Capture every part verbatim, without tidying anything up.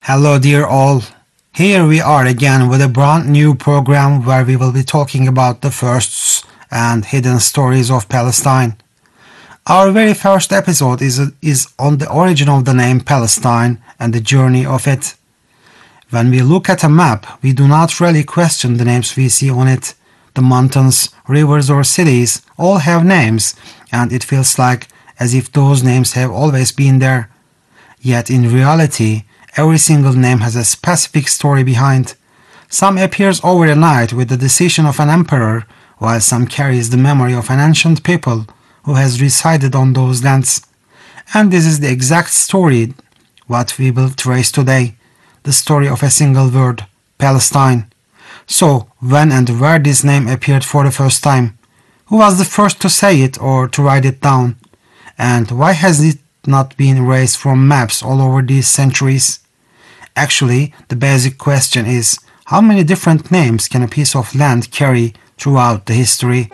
Hello dear all, here we are again with a brand new program where we will be talking about the firsts and hidden stories of Palestine. Our very first episode is, is on the origin of the name Palestine and the journey of it. When we look at a map, we do not really question the names we see on it. The mountains, rivers or cities all have names, and it feels like as if those names have always been there. Yet in reality, every single name has a specific story behind. Some appears overnight with the decision of an emperor, while some carries the memory of an ancient people who has resided on those lands. And this is the exact story what we will trace today, the story of a single word, Palestine. So, when and where this name appeared for the first time? Who was the first to say it or to write it down? And why has it not been erased from maps all over these centuries? Actually, the basic question is, how many different names can a piece of land carry throughout the history?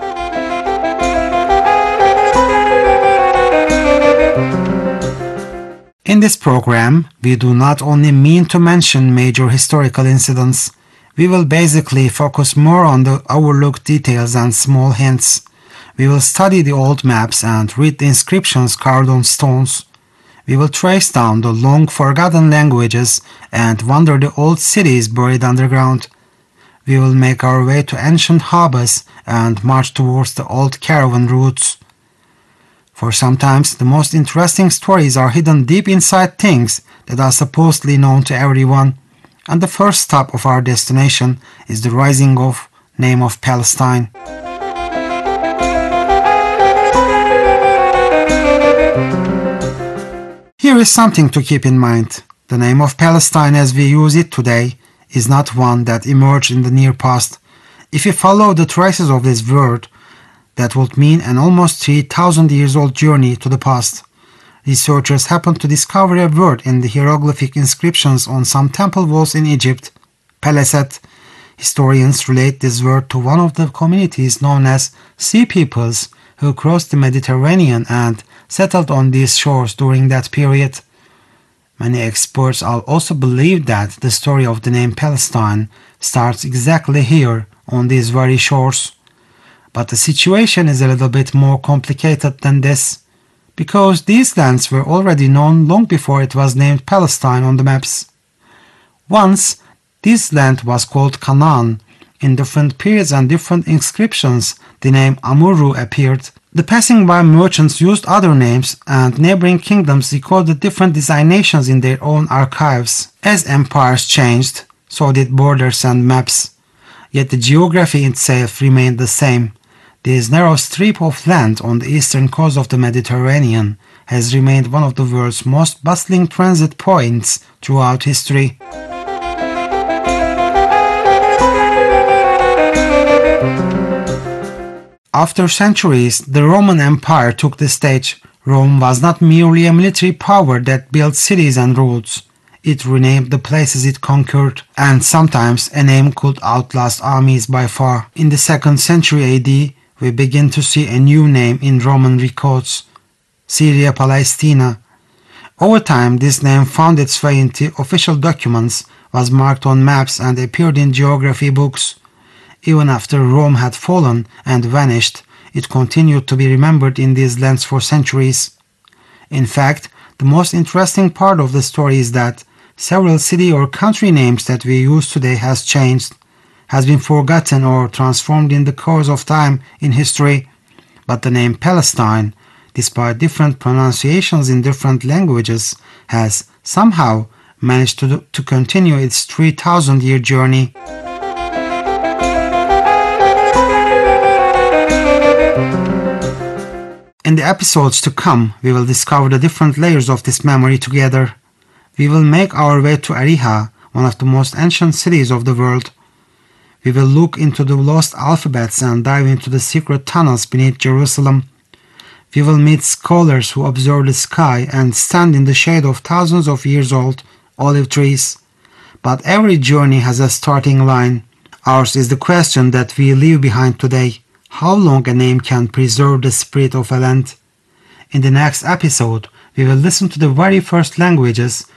In this program, we do not only mean to mention major historical incidents, we will basically focus more on the overlooked details and small hints. We will study the old maps and read the inscriptions carved on stones. We will trace down the long forgotten languages and wander the old cities buried underground. We will make our way to ancient harbors and march towards the old caravan routes. For sometimes the most interesting stories are hidden deep inside things that are supposedly known to everyone, and the first stop of our destination is the rising of name of Palestine. Here is something to keep in mind. The name of Palestine as we use it today is not one that emerged in the near past. If you follow the traces of this word, that would mean an almost three thousand years old journey to the past. Researchers happened to discover a word in the hieroglyphic inscriptions on some temple walls in Egypt, Peleset. Historians relate this word to one of the communities known as Sea Peoples who crossed the Mediterranean and settled on these shores during that period. Many experts also believe that the story of the name Palestine starts exactly here on these very shores. But the situation is a little bit more complicated than this, because these lands were already known long before it was named Palestine on the maps. Once, this land was called Canaan. In different periods and different inscriptions, the name Amurru appeared. The passing by merchants used other names, and neighboring kingdoms recorded different designations in their own archives. As empires changed, so did borders and maps. Yet the geography itself remained the same. This narrow strip of land on the eastern coast of the Mediterranean has remained one of the world's most bustling transit points throughout history. After centuries, the Roman Empire took the stage. Rome was not merely a military power that built cities and roads. It renamed the places it conquered, and sometimes a name could outlast armies by far. In the second century A D, we begin to see a new name in Roman records, Syria Palestina. Over time, this name found its way into official documents, was marked on maps and appeared in geography books. Even after Rome had fallen and vanished, it continued to be remembered in these lands for centuries. In fact, the most interesting part of the story is that several city or country names that we use today has changed, has been forgotten or transformed in the course of time in history. But the name Palestine, despite different pronunciations in different languages, has somehow managed to, to continue its three thousand year journey. In the episodes to come, we will discover the different layers of this memory together. We will make our way to Ariha, one of the most ancient cities of the world. We will look into the lost alphabets and dive into the secret tunnels beneath Jerusalem. We will meet scholars who observe the sky and stand in the shade of thousands of years old olive trees. But every journey has a starting line. Ours is the question that we leave behind today. How long a name can preserve the spirit of a land? In the next episode, we will listen to the very first languages